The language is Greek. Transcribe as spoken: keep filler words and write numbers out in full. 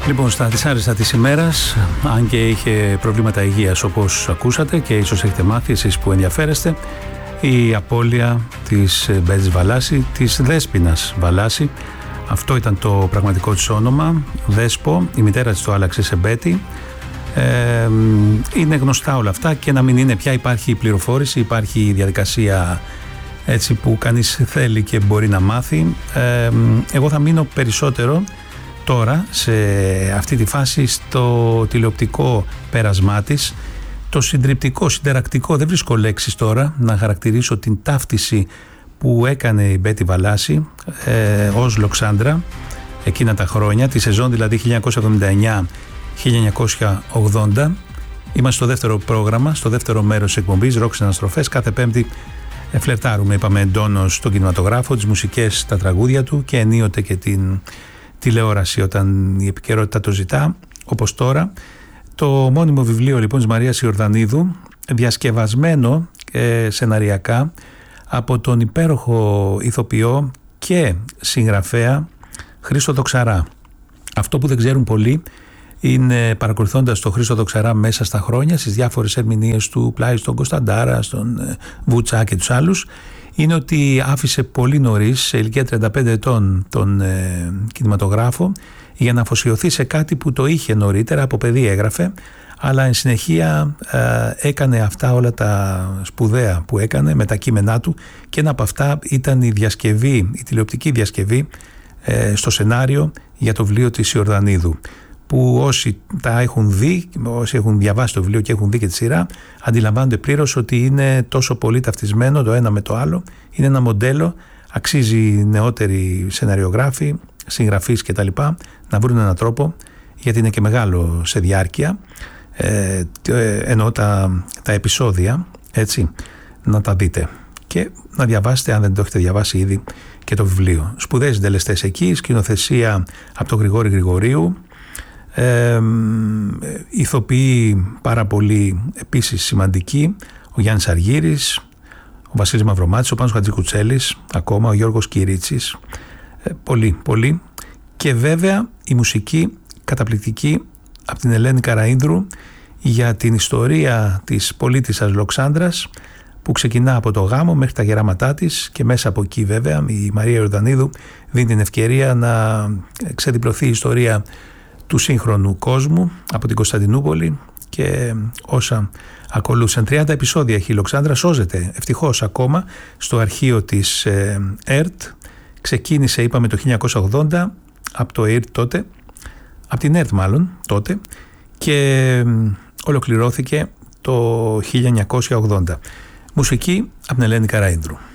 Λοιπόν, στα δυσάρεστα της ημέρας, αν και είχε προβλήματα υγείας όπως ακούσατε και ίσως έχετε μάθει εσείς που ενδιαφέρεστε, η απώλεια της Μπέτης Βαλάση, της Δέσποινας Βαλάση. Αυτό ήταν το πραγματικό της όνομα, Δέσπο, η μητέρα της το άλλαξε σε Μπέτη. Ε, είναι γνωστά όλα αυτά και να μην είναι πια, υπάρχει πληροφόρηση, υπάρχει διαδικασία έτσι που κανείς θέλει και μπορεί να μάθει. Ε, εγώ θα μείνω περισσότερο τώρα σε αυτή τη φάση στο τηλεοπτικό πέρασμά της, το συντριπτικό, συντερακτικό, δεν βρίσκω λέξεις τώρα να χαρακτηρίσω την ταύτιση που έκανε η Μπέτη Βαλάση ε, ως Λοξάνδρα εκείνα τα χρόνια, τη σεζόν δηλαδή χίλια εννιακόσια εβδομήντα εννιά χίλια εννιακόσια ογδόντα. Είμαστε στο δεύτερο πρόγραμμα, στο δεύτερο μέρος της εκπομπής Ροκ Συναναστροφές. Κάθε Πέμπτη φλερτάρουμε, είπαμε, εντόνως στον κινηματογράφο, τις μουσικές, τα τραγούδια του και ενίοτε και την τηλεόραση όταν η επικαιρότητα το ζητά, όπως τώρα. Το μόνιμο βιβλίο λοιπόν της Μαρίας Ιορδανίδου, διασκευασμένο ε, σεναριακά από τον υπέροχο ηθοποιό και συγγραφέα Χρήστο Δοξαρά. Αυτό που δεν ξέρουν πολλοί είναι, παρακολουθώντας τον Χρήστο Δοξαρά μέσα στα χρόνια, στις διάφορες ερμηνείες του πλάι στον Κωνσταντάρα, στον Βουτσά και τους άλλους, είναι ότι άφησε πολύ νωρίς, σε ηλικία τριάντα πέντε ετών, τον ε, κινηματογράφο για να αφοσιωθεί σε κάτι που το είχε νωρίτερα, από παιδί έγραφε, αλλά εν συνεχεία ε, έκανε αυτά όλα τα σπουδαία που έκανε με τα κείμενά του, και ένα από αυτά ήταν η διασκευή, η τηλεοπτική διασκευή ε, στο σενάριο για το βιβλίο της Ιορδανίδου, που όσοι τα έχουν δει, όσοι έχουν διαβάσει το βιβλίο και έχουν δει και τη σειρά, αντιλαμβάνονται πλήρως ότι είναι τόσο πολύ ταυτισμένο το ένα με το άλλο. Είναι ένα μοντέλο, αξίζει νεότεροι σεναριογράφοι, συγγραφείς κτλ. Να βρουν έναν τρόπο, γιατί είναι και μεγάλο σε διάρκεια, ε, εννοώ τα, τα επεισόδια, έτσι, να τα δείτε και να διαβάσετε, αν δεν το έχετε διαβάσει ήδη, και το βιβλίο. Σπουδαίοι συντελεστές εκεί, σκηνοθεσία από τον Γρηγόρη Γρηγορίου. Ε, ηθοποιοί πάρα πολύ επίσης σημαντικοί, ο Γιάννης Αργύρης, ο Βασίλης Μαυρομάτης, ο Πάνος Χατζικουτσέλης, ακόμα ο Γιώργος Κυρίτσης, ε, πολύ πολύ, και βέβαια η μουσική καταπληκτική από την Ελένη Καραΐνδρου για την ιστορία της πολίτισσας Λοξάνδρας, που ξεκινά από το γάμο μέχρι τα γεράματά της, και μέσα από εκεί βέβαια η Μαρία Ιορδανίδου δίνει την ευκαιρία να ξεδιπλωθεί η ιστορία του σύγχρονου κόσμου από την Κωνσταντινούπολη και όσα ακολούθησαν. τριάντα επεισόδια έχει η Λοξάνδρα, σώζεται ευτυχώς ακόμα στο αρχείο της ε, ΕΡΤ. Ξεκίνησε, είπαμε, το χίλια εννιακόσια ογδόντα από το ΕΡΤ τότε, από την ΕΡΤ μάλλον τότε, και ε, ολοκληρώθηκε το χίλια εννιακόσια ογδόντα. Μουσική από την Ελένη Καραΐνδρου.